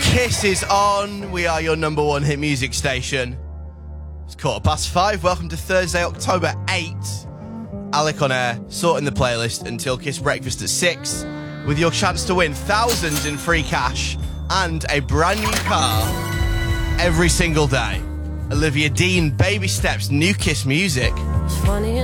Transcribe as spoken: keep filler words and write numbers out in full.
Kiss is on. We are your number one hit music station. It's quarter past five. Welcome to Thursday, October eighth. Alec on air, sorting the playlist until Kiss Breakfast at six, with your chance to win thousands in free cash and a brand new car every single day. Olivia Dean, Baby Steps, new Kiss music. It's funny